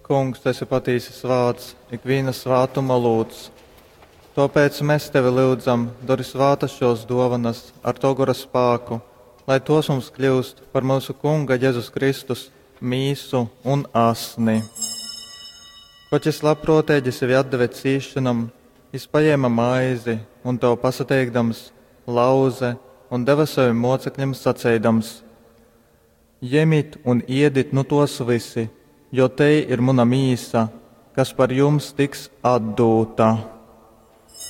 Kungs, tu esi patīsi svāts, ikviena svātuma lūdz. Tāpēc mēs tevi lūdzam, dari svātas šos dovanas ar to gora spēku, lai tos mums kļūst par mūsu Kunga Jēzus Kristus mīsu un asni. Koč es labprotēģi sevi atdeve cīšanam, es paņēma maizi un to pasateikdams, lauze un deva saviem mocekļiem sacēdams: Ņemiet un ēdiet no tos visi, jo te ir mana mīsa, kas par jums tiks atdota.